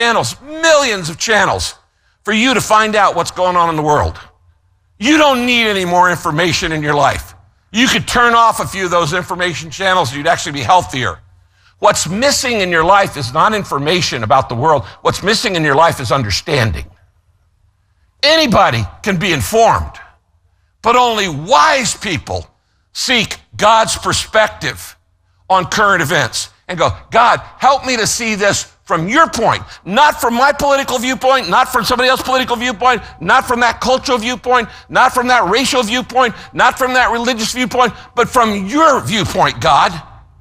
channels, millions of channels for you to find out what's going on in the world. You don't need any more information in your life. You could turn off a few of those information channels, you'd actually be healthier. What's missing in your life is not information about the world. What's missing in your life is understanding. Anybody can be informed, but only wise people seek God's perspective on current events and go, God, help me to see this from your point, not from my political viewpoint, not from somebody else's political viewpoint, not from that cultural viewpoint, not from that racial viewpoint, not from that religious viewpoint, but from your viewpoint, God.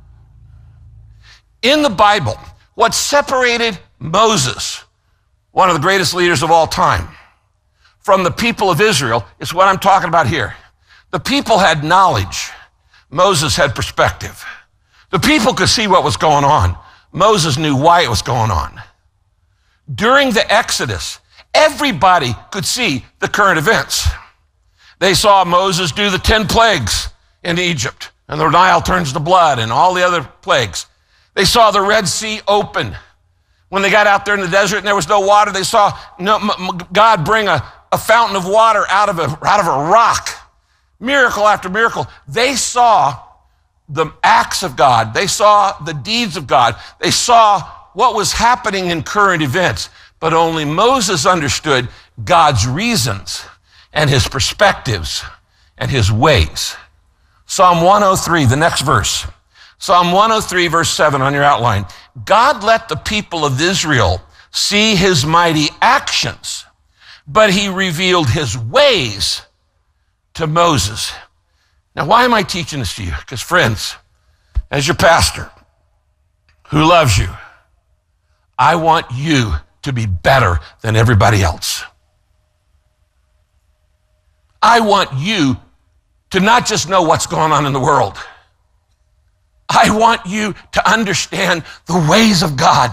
In the Bible, what separated Moses, one of the greatest leaders of all time, from the people of Israel is what I'm talking about here. The people had knowledge. Moses had perspective. The people could see what was going on. Moses knew why it was going on. During the Exodus, everybody could see the current events. They saw Moses do the 10 plagues in Egypt, and the Nile turns to blood, and all the other plagues. They saw the Red Sea open. When they got out there in the desert and there was no water, they saw God bring a fountain of water out of a rock. Miracle after miracle. They saw the acts of God. They saw the deeds of God. They saw what was happening in current events. But only Moses understood God's reasons and his perspectives and his ways. Psalm 103, the next verse. Psalm 103, verse 7 on your outline. God let the people of Israel see his mighty actions, but he revealed his ways to Moses. Now, why am I teaching this to you? Because, friends, as your pastor who loves you, I want you to be better than everybody else. I want you to not just know what's going on in the world. I want you to understand the ways of God.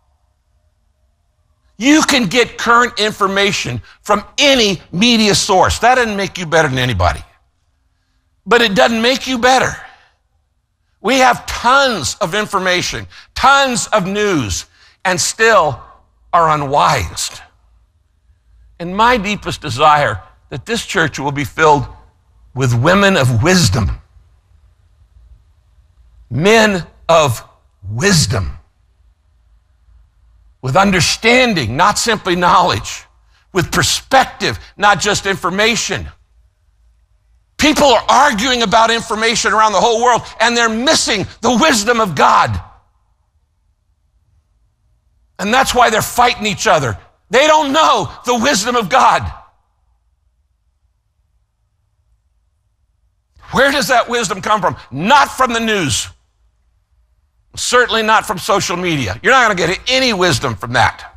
You can get current information from any media source. That doesn't make you better than anybody. But it doesn't make you better. We have tons of information, tons of news, and still are unwise. And my deepest desire that this church will be filled with women of wisdom, men of wisdom, with understanding, not simply knowledge, with perspective, not just information. People are arguing about information around the whole world, and they're missing the wisdom of God. And that's why they're fighting each other. They don't know the wisdom of God. Where does that wisdom come from? Not from the news. Certainly not from social media. You're not going to get any wisdom from that.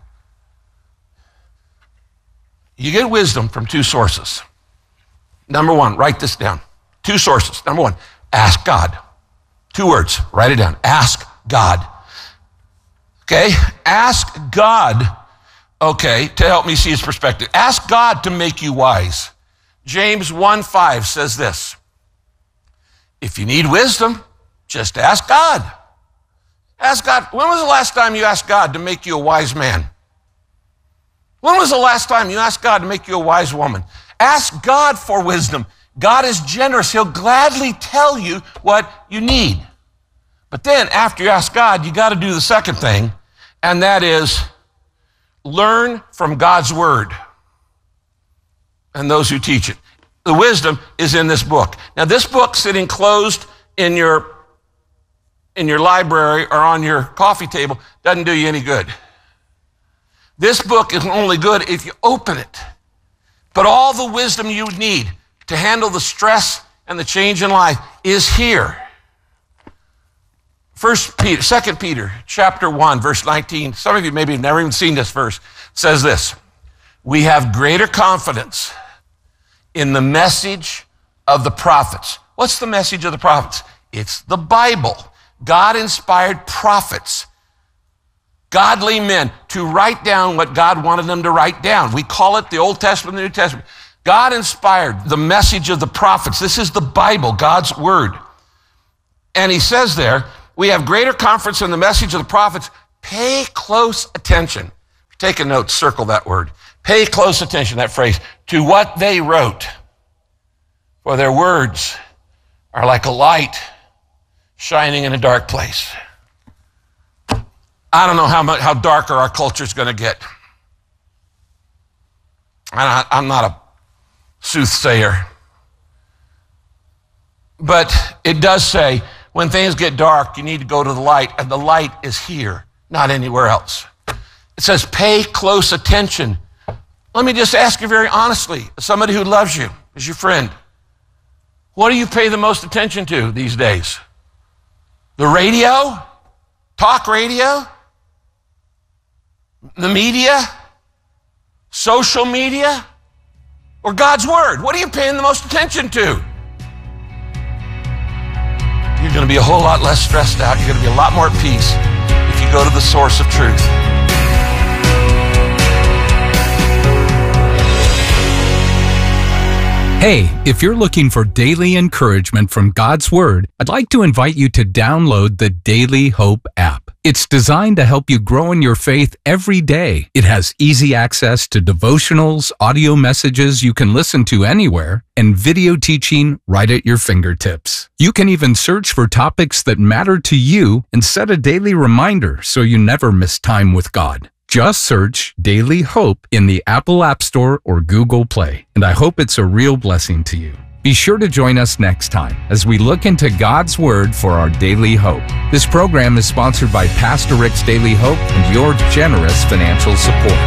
You get wisdom from two sources. Number one, write this down. Two sources. Number one, ask God. 2 words, write it down. Ask God. Okay? Ask God, okay, to help me see his perspective. Ask God to make you wise. James 1:5 says this. If you need wisdom, just ask God. Ask God. When was the last time you asked God to make you a wise man? When was the last time you asked God to make you a wise woman? Ask God for wisdom. God is generous. He'll gladly tell you what you need. But then after you ask God, you got to do the second thing, and that is learn from God's word and those who teach it. The wisdom is in this book. Now, this book sitting closed in your library or on your coffee table doesn't do you any good. This book is only good if you open it. But all the wisdom you need to handle the stress and the change in life is here. 2 Peter chapter 1, verse 19. Some of you maybe have never even seen this verse. It says this. We have greater confidence in the message of the prophets. What's the message of the prophets? It's the Bible. God inspired prophets, godly men, to write down what God wanted them to write down. We call it the Old Testament and the New Testament. God inspired the message of the prophets. This is the Bible, God's word. And he says there, we have greater confidence in the message of the prophets. Pay close attention. Take a note, circle that word. Pay close attention, that phrase, to what they wrote. For their words are like a light shining in a dark place. I don't know how darker our culture is going to get. I'm not a soothsayer. But it does say, when things get dark, you need to go to the light, and the light is here, not anywhere else. It says, pay close attention. Let me just ask you very honestly, as somebody who loves you, as your friend, what do you pay the most attention to these days? The radio? Talk radio? The media? Social media? Or God's Word? What are you paying the most attention to? You're going to be a whole lot less stressed out. You're going to be a lot more at peace if you go to the source of truth. Hey, if you're looking for daily encouragement from God's Word, I'd like to invite you to download the Daily Hope app. It's designed to help you grow in your faith every day. It has easy access to devotionals, audio messages you can listen to anywhere, and video teaching right at your fingertips. You can even search for topics that matter to you and set a daily reminder so you never miss time with God. Just search Daily Hope in the Apple App Store or Google Play, and I hope it's a real blessing to you. Be sure to join us next time as we look into God's Word for our daily hope. This program is sponsored by Pastor Rick's Daily Hope and your generous financial support.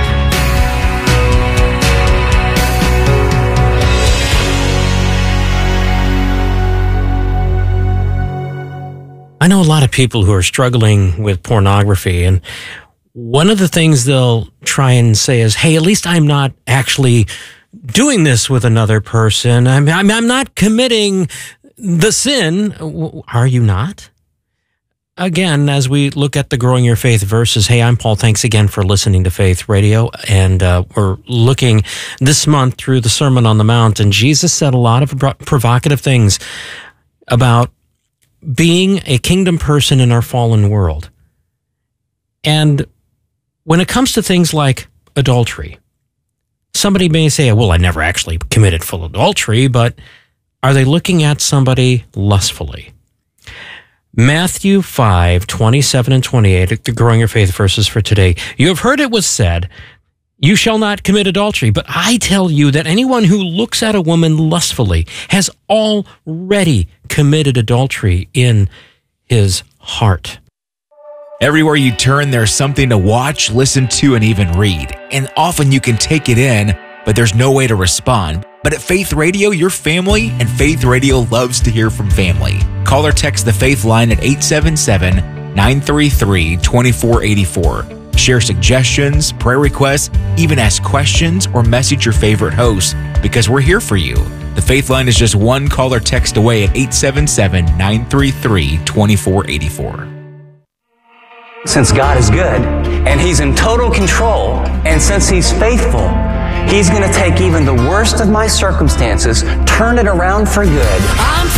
I know a lot of people who are struggling with pornography, and one of the things they'll try and say is, hey, at least I'm not actually doing this with another person. I'm not committing the sin. Are you not? Again, as we look at the Growing Your Faith verses, hey, I'm Paul. Thanks again for listening to Faith Radio. And we're looking this month through the Sermon on the Mount, and Jesus said a lot of provocative things about being a kingdom person in our fallen world. And when it comes to things like adultery, somebody may say, well, I never actually committed full adultery, but are they looking at somebody lustfully? Matthew 5:27 and 28, the Growing Your Faith verses for today. You have heard it was said, you shall not commit adultery, but I tell you that anyone who looks at a woman lustfully has already committed adultery in his heart. Everywhere you turn, there's something to watch, listen to, and even read. And often you can take it in, but there's no way to respond. But at Faith Radio, you're family, and Faith Radio loves to hear from family. Call or text the Faith line at 877-933-2484. Share suggestions, prayer requests, even ask questions, or message your favorite host, because we're here for you. The Faith line is just one call or text away at 877-933-2484. Since God is good and He's in total control, and since He's faithful, He's going to take even the worst of my circumstances, turn it around for good.